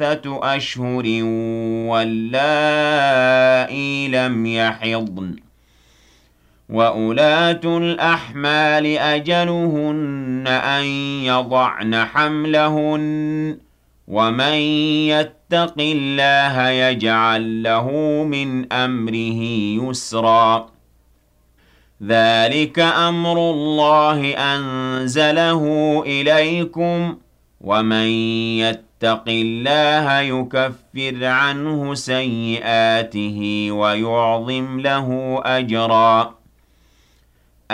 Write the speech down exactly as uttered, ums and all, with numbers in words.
ثلاثة أشهر واللائي لم يحضن وأولاة الأحمال أجلهن أن يضعن حملهن ومن يتق الله يجعل له من أمره يسرا ذلك أمر الله أنزله إليكم ومن يتق الله يكفر عنه سيئاته ويعظم له أجرا